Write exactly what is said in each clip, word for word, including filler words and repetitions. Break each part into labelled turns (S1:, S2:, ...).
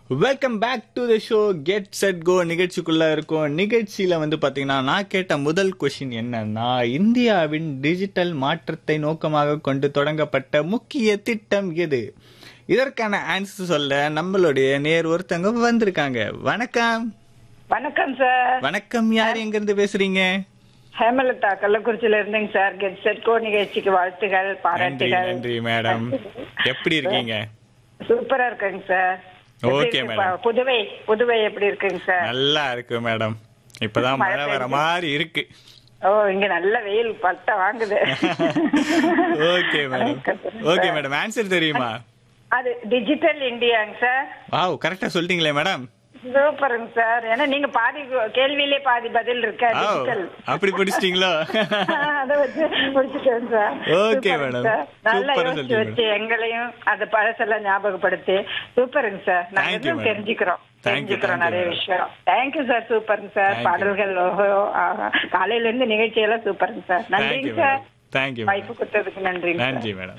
S1: Welcome back to the show get set go நிகழ்ச்சிக்குள்ள இருக்கும். நிகழ்ச்சியில வந்து பாத்தீங்கன்னா நான் கேட்ட முதல் கொஸ்டின் என்னன்னா, இந்தியாவின் டிஜிட்டல் மாற்றத்தை நோக்கமாக கொண்டு தொடங்கப்பட்ட முக்கிய திட்டம் எது? இதற்கான ஆன்சர் சொல்ல நம்மளுடைய நேர் ஒருத்தங்க வந்திருக்காங்க. வணக்கம்.
S2: வணக்கம் சார்.
S1: வணக்கம். யார் எங்க இருந்து பேசுறீங்க?
S2: ஹேமலதா கள்ளக்குறிச்சியில இருந்தேங்க சார். கெட் செட் கோ நிகழ்ச்சிக்கு வாழ்த்துகள், பாராட்டுகள்.
S1: நன்றி மேடம். எப்படி இருக்கீங்க?
S2: சூப்பரா இருக்குங்க sir.
S1: Okay madam.
S2: Puduvai Puduvai எப்படி இருக்குங்க சார்?
S1: நல்லா இருக்கு மேடம். இப்பதான் மழை வர மாதிரி இருக்கு.
S2: ஓ, இங்க நல்ல வெயில் பட்ட வாங்குது.
S1: Okay madam. Okay madam, answer தெரியுமா?
S2: அது டிஜிட்டல் இந்தியாங்க சார்.
S1: வாவ், கரெக்டா சொல்லிட்டீங்களே மேடம்.
S2: சூப்பருங்க சார். ஏன்னா நீங்க பாதி கேள்வியிலே பாதி பதில் இருக்க டிஜிட்டல்.
S1: அப்படி படிச்சிட்டீங்களோ?
S2: அத வச்சு முடிச்சிட்டேன் சார்.
S1: Okay madam.
S2: நல்லா யோசிச்சு வச்சு எங்களையும் அந்த பழசெல்லாம் ஞாபகப்படுத்தி சூப்பருங்க சார். நாங்க இன்னும் தெரிஞ்சுக்கிறோம் தெரிஞ்சுக்கிறோம் நிறைய விஷயம். Thank you sir. சூப்பருங்க சார். பாடல்கள் காலையில இருந்து நிகழ்ச்சியெல்லாம் சூப்பருங்க சார். நன்றிங்க சார்.
S1: தேங்க்யூ.
S2: வாய்ப்பு கொடுத்ததுக்கு நன்றி.
S1: நன்றி மேடம்.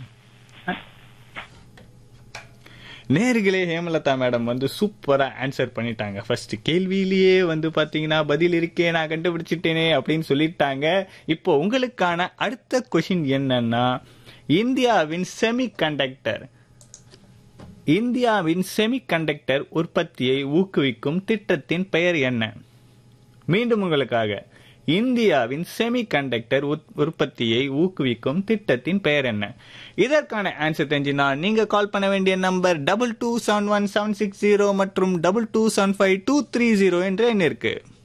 S1: நேர்களே, ஹேமலதா மேடம் வந்து சூப்பரா ஆன்சர் பண்ணிட்டாங்க. ஃபர்ஸ்ட் கேள்வியிலேயே வந்து பாத்தீங்கன்னா பதில் இருக்கே, நான் கண்டுபிடிச்சிட்டேனே அப்படின்னு சொல்லிட்டாங்க. இப்போ உங்களுக்கான அடுத்த கொஸ்டின் என்னன்னா, இந்தியாவின் செமி கண்டக்டர் இந்தியாவின் செமி கண்டக்டர் உற்பத்தியை ஊக்குவிக்கும் திட்டத்தின் பெயர் என்ன? மீண்டும் உங்களுக்காக, இந்தியாவின் செமி கண்டக்டர் உற்பத்தியை ஊக்குவிக்கும் திட்டத்தின் பெயர் என்ன? இதற்கான ஆன்சர் தெரிஞ்சுனா நீங்க கால் பண்ண வேண்டிய number double two seven one seven six zero மற்றும் double two seven five two three zero என்ற எண் இருக்கு.